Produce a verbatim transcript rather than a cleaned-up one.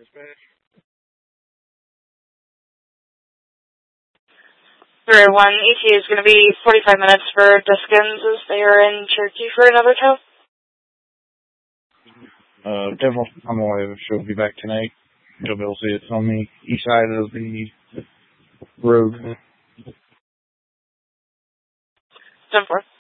three oh one, E T is going to be forty-five minutes for Duskins as they are in Cherokee for another tow. Uh, Devil, I'm away. She'll be back tonight. You'll be able to see it's on the east side of the road. ten four.